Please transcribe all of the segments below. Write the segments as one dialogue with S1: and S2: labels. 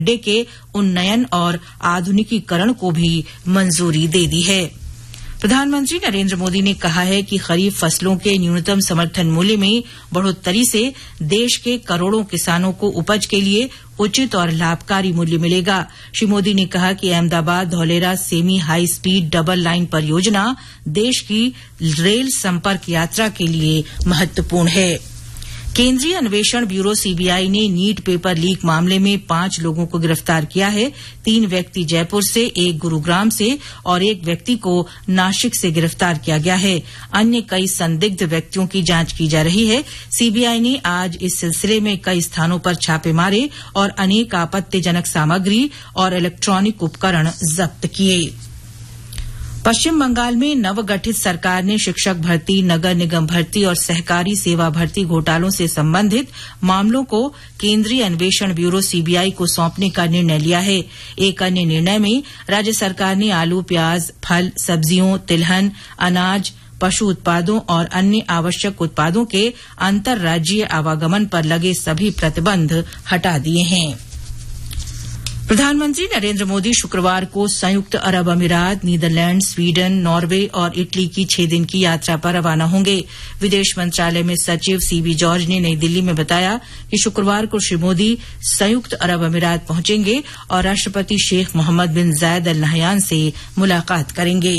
S1: अड्डे के उन्नयन और आधुनिकीकरण को भी मंजूरी दे दी है। प्रधानमंत्री नरेंद्र मोदी ने कहा है कि खरीफ फसलों के न्यूनतम समर्थन मूल्य में बढ़ोत्तरी से देश के करोड़ों किसानों को उपज के लिए उचित और लाभकारी मूल्य मिलेगा। श्री मोदी ने कहा कि Ahmedabad Dholera semi high speed double line परियोजना देश की रेल संपर्क यात्रा के लिए महत्वपूर्ण है। केंद्रीय अन्वेषण ब्यूरो सीबीआई ने नीट पेपर लीक मामले में 5 लोगों को गिरफ्तार किया है। 3 व्यक्ति जयपुर से, 1 गुरुग्राम से और 1 व्यक्ति को नासिक से गिरफ्तार किया गया है। अन्य कई संदिग्ध व्यक्तियों की जांच की जा रही है। सीबीआई ने आज इस सिलसिले में कई स्थानों पर छापे मारे और अनेक आपत्तिजनक सामग्री और इलेक्ट्रॉनिक उपकरण जब्त किए। पश्चिम बंगाल में नवगठित सरकार ने शिक्षक भर्ती, नगर निगम भर्ती और सहकारी सेवा भर्ती घोटालों से संबंधित मामलों को केंद्रीय अन्वेषण ब्यूरो सीबीआई को सौंपने का निर्णय लिया है। एक अन्य निर्णय में राज्य सरकार ने आलू, प्याज, फल, सब्जियों, तिलहन, अनाज, पशु उत्पादों और अन्य आवश्यक उत्पादों के अंतर्राज्यीय आवागमन पर लगे सभी प्रतिबंध हटा दिए हैं। प्रधानमंत्री नरेंद्र मोदी शुक्रवार को संयुक्त अरब अमीरात, नीदरलैंड, स्वीडन, नॉर्वे और इटली की 6 दिन की यात्रा पर रवाना होंगे। विदेश मंत्रालय में सचिव सीबी जॉर्ज ने नई दिल्ली में बताया कि शुक्रवार को श्री मोदी संयुक्त अरब अमीरात पहुंचेंगे और राष्ट्रपति शेख मोहम्मद बिन जायद अल नहयान से मुलाकात करेंगे।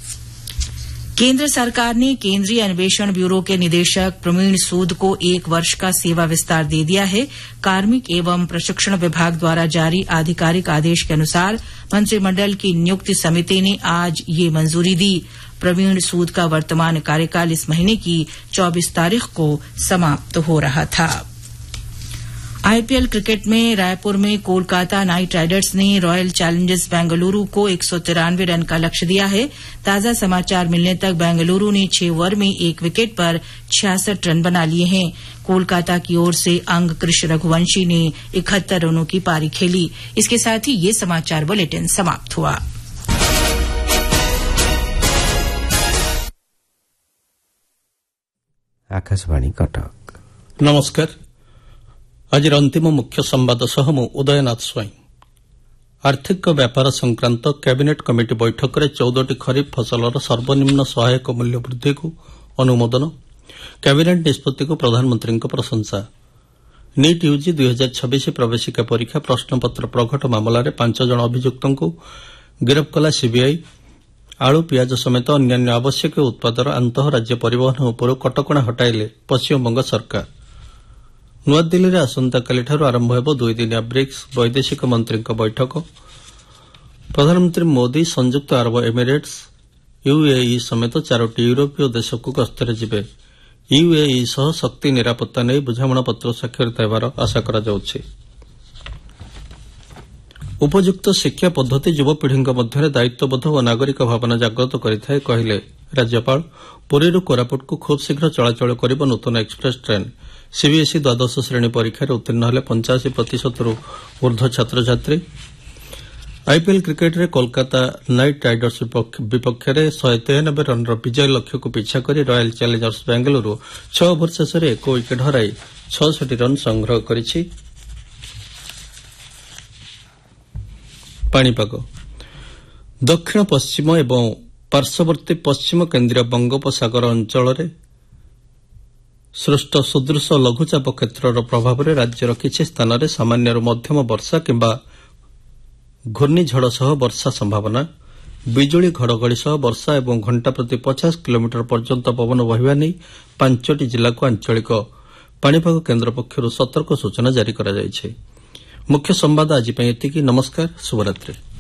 S1: केंद्र सरकार ने केंद्रीय अन्वेषण ब्यूरो के निदेशक प्रवीण सूद को 1 वर्ष का सेवा विस्तार दे दिया है। कार्मिक एवं प्रशिक्षण विभाग द्वारा जारी आधिकारिक आदेश के अनुसार मंत्रिमंडल की नियुक्ति समिति ने आज ये मंजूरी दी। प्रवीण सूद का वर्तमान कार्यकाल इस महीने की 24 तारीख को समाप्त हो रहा था। आईपीएल क्रिकेट में रायपुर में कोलकाता नाइट राइडर्स ने रॉयल चैलेंजर्स बेंगलुरु को 193 रन का लक्ष्य दिया है। ताजा समाचार मिलने तक बेंगलुरु ने 6 ओवर में 1 विकेट पर 66 रन बना लिए हैं। कोलकाता की ओर से अंग कृष्ण रघुवंशी ने 71 रनों की पारी खेली। इसके साथ ही ये समाचार बुलेटिन समाप्त हुआ।
S2: आकाशवाणी कटक।
S3: नमस्कार। आज अंतिम मुख्य संवाद सह मु उदयनाथ स्वाई। आर्थिक व्यापार संक्रांत कैबिनेट कमिटी बैठक में 14टी खरीफ फसलर सर्वनिम्न सहायक मूल्य वृद्धि को अनुमोदन। कैबिनेट निष्पत्ति को प्रधानमंत्री प्रशंसा। नीट यूजी 2026 प्रवेशिका परीक्षा प्रश्नपत्र प्रघट मामलें 5 जन अभियुक्तों को गिरफ्त कला सीबीआई। आलू, पियाज समेत अन्य आवश्यक उत्पादर आंतःराज्य परिवहन उपर कटकणा हटाइले पश्चिमबंग सरकार। नुआदिल्ली में आसंताकालिठारु आरंभ हेब 2 दिनिया ब्रिक्स वैदेशिक मंत्री बैठक। प्रधानमंत्री मोदी संयुक्त अरब एमिरेट्स, यूएई समेत 4टी यूरोपीय देश को गस्तर जिबे। यूएई सह शक्ति निरापत्ता नहीं बुझामणा पत्र स्वाक्षरित हेबार आशा करा जाउछि। उपयुक्त शिक्षा पद्धति युवपीढ़ी मध्य दायित्वबोध और नागरिक भावना जागृत करिଥାଏ कहले राज्यपाल। पुरीरू कोरापुट को खूब शीघ्र चलाचल करिब नूतन एक्सप्रेस ट्रेन। सीबीएसई द्वादश श्रेणी परीक्षा उत्तीर्ण हेले 85% ऊर्ध्व छात्र-छात्री। आईपीएल क्रिकेट रे कोलकाता नाइट राइडर्स विपक्ष में 193 रन विजय लक्ष्य को पीछा कर रॉयल चैलेंजर्स बेंगलुरु 6 ओभर शेष 1 विकेट हराई 66 रन संग्रह करिछि। पाणीपाग। दक्षिण पश्चिम एवं पार्श्ववर्ती पश्चिम केन्द्रीय बंगोपसागर अंचल सृष्ट सुदृश लघुचाप क्षेत्र प्रभाव में राज्यर किछि स्थान में सामान्य मध्यम वर्षा किंबा घूर्णिझड़ सह वर्षा संभावना। बिजुली घड़घड़ी सह वर्षा और घंटा प्रति 50 किलोमीटर पर्यंत पवन बहिबा नहीं 5टी जिला को आंचलिक पाणीपाग केन्द्र पक्षर सतर्क सूचना जारी करा जायछि। मुख्य संवाद आज एतिकी। नमस्कार, शुभरात्रि।